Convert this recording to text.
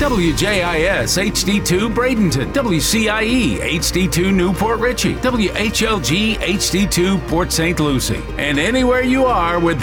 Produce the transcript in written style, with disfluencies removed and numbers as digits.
WJIS HD2 Bradenton, WCIE HD2 Newport Richey, WHLG HD2 Port St. Lucie, and anywhere you are with